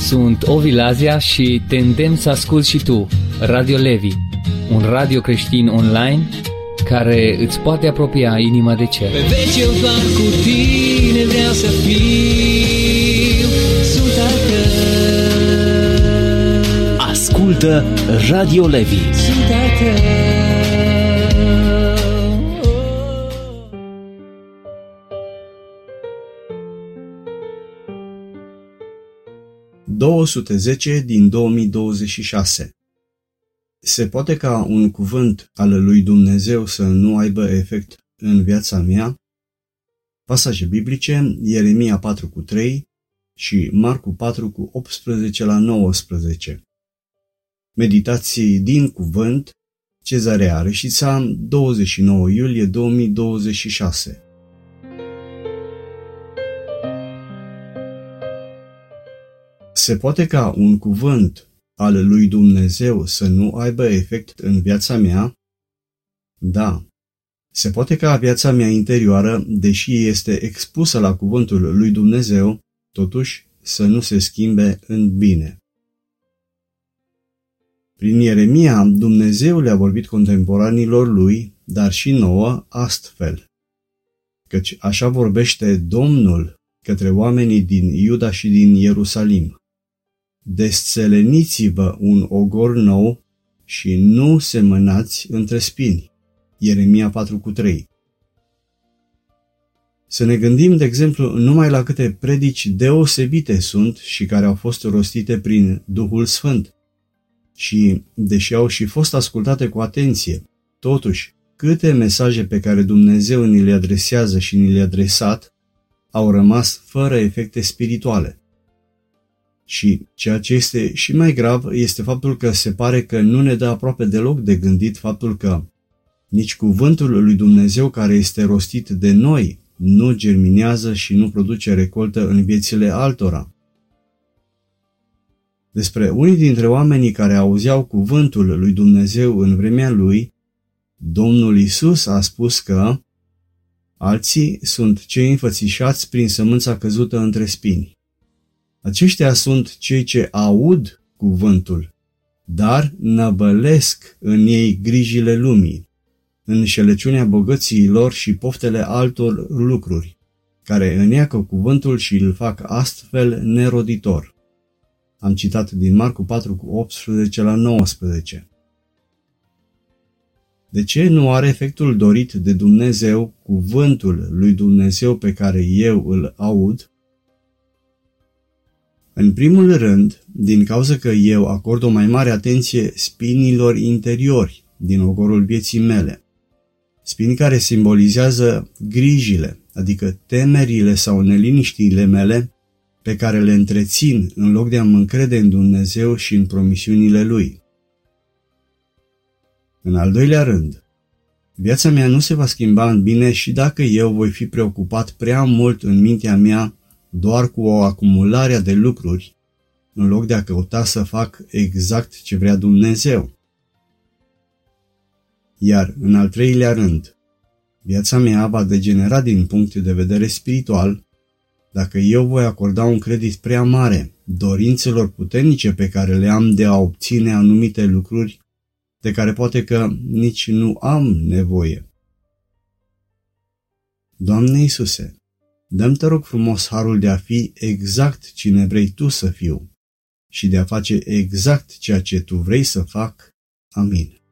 Sunt Ovi Lazia și te îndemn să asculți și tu Radio Levi, un radio creștin online care îți poate apropia inima de cer. Pe veci eu doar cu tine vreau să fiu, sunt al tău. Ascultă Radio Levi. Sunt al tău. 210 din 2026. Se poate ca un cuvânt al lui Dumnezeu să nu aibă efect în viața mea? Pasaje biblice: Ieremia 4:3 și Marcu 4:18-19. Meditații din cuvânt, Cezarea Reșița, 29 iulie 2026. Se poate ca un cuvânt al lui Dumnezeu să nu aibă efect în viața mea? Da. Se poate ca viața mea interioară, deși este expusă la cuvântul lui Dumnezeu, totuși să nu se schimbe în bine. Prin Ieremia, Dumnezeu le-a vorbit contemporanilor lui, dar și nouă, astfel. Căci așa vorbește Domnul către oamenii din Iuda și din Ierusalim. Desțeleniți-vă un ogor nou și nu semănați între spini. Ieremia 4:3. Să ne gândim, de exemplu, numai la câte predici deosebite sunt și care au fost rostite prin Duhul Sfânt. Și, deși au și fost ascultate cu atenție, totuși, câte mesaje pe care Dumnezeu ni le adresează și ni le-a adresat au rămas fără efecte spirituale. Și ceea ce este și mai grav este faptul că se pare că nu ne dă aproape deloc de gândit faptul că nici cuvântul lui Dumnezeu care este rostit de noi nu germinează și nu produce recoltă în viețile altora. Despre unii dintre oamenii care auzeau cuvântul lui Dumnezeu în vremea lui, Domnul Iisus a spus că alții sunt cei înfățișați prin sămânța căzută între spini. Aceștia sunt cei ce aud cuvântul, dar năbălesc în ei grijile lumii, înșelăciunea bogățiilor și poftele altor lucruri, care îneacă cuvântul și îl fac astfel neroditor. Am citat din Marcu 4:18-19. De ce nu are efectul dorit de Dumnezeu cuvântul lui Dumnezeu pe care eu îl aud? În primul rând, din cauza că eu acord o mai mare atenție spinilor interiori din ogorul vieții mele. Spini care simbolizează grijile, adică temerile sau neliniștiile mele pe care le întrețin în loc de a mă încrede în Dumnezeu și în promisiunile Lui. În al doilea rând, viața mea nu se va schimba în bine și dacă eu voi fi preocupat prea mult în mintea mea doar cu o acumulare de lucruri, în loc de a căuta să fac exact ce vrea Dumnezeu. Iar, în al treilea rând, viața mea va degenera din punct de vedere spiritual dacă eu voi acorda un credit prea mare dorințelor puternice pe care le am de a obține anumite lucruri de care poate că nici nu am nevoie. Doamne Iisuse, dă-mi, te rog frumos, harul de a fi exact cine vrei Tu să fiu și de a face exact ceea ce Tu vrei să fac. Amin.